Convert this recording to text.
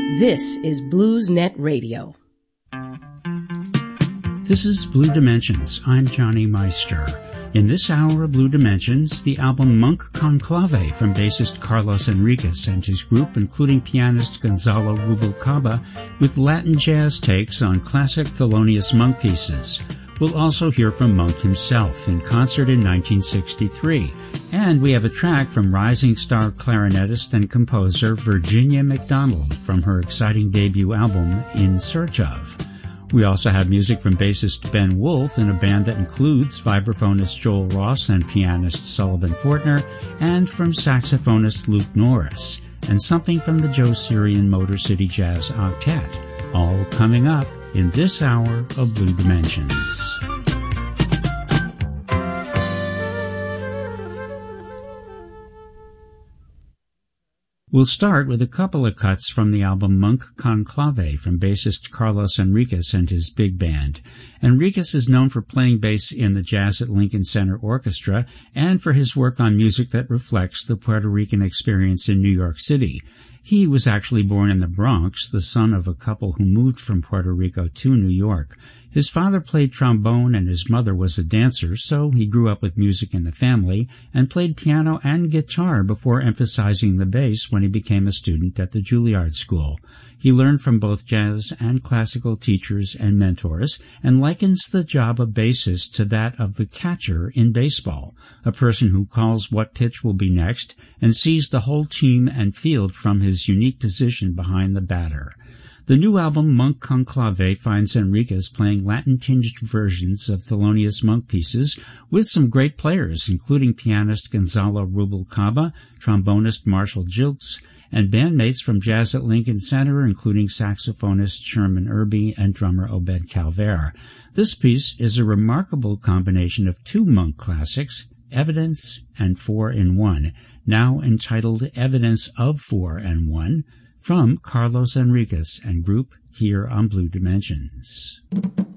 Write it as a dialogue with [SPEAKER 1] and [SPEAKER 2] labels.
[SPEAKER 1] This is BluesNet Radio.
[SPEAKER 2] This is Blue Dimensions. I'm Johnny Meister. In this hour of Blue Dimensions, the album Monk Conclave from bassist Carlos Enriquez and his group, including pianist Gonzalo Rubalcaba, with Latin jazz takes on classic Thelonious Monk pieces. We'll also hear from Monk himself in concert in 1963. And we have a track from rising star clarinetist and composer Virginia McDonald from her exciting debut album, In Search Of. We also have music from bassist Ben Wolf in a band that includes vibraphonist Joel Ross and pianist Sullivan Fortner, and from saxophonist Luke Norris, and something from the Joe Syrian Motor City Jazz Octet, all coming up in this hour of Blue Dimensions. We'll start with a couple of cuts from the album Monk Conclave from bassist Carlos Enriquez and his big band. Enriquez is known for playing bass in the Jazz at Lincoln Center Orchestra and for his work on music that reflects the Puerto Rican experience in New York City. He was actually born in the Bronx, the son of a couple who moved from Puerto Rico to New York. His father played trombone and his mother was a dancer, so he grew up with music in the family and played piano and guitar before emphasizing the bass when he became a student at the Juilliard School. He learned from both jazz and classical teachers and mentors and likens the job of bassist to that of the catcher in baseball, a person who calls what pitch will be next and sees the whole team and field from his unique position behind the batter. The new album, Monk Conclave, finds Enriquez playing Latin-tinged versions of Thelonious Monk pieces with some great players, including pianist Gonzalo Rubalcaba, trombonist Marshall Gilkes, and bandmates from Jazz at Lincoln Center, including saxophonist Sherman Irby and drummer Obed Calvert. This piece is a remarkable combination of two Monk classics, Evidence and 4-in-1, now entitled Evidence of 4-in-1, from Carlos Enriquez and group here on Blue Dimensions.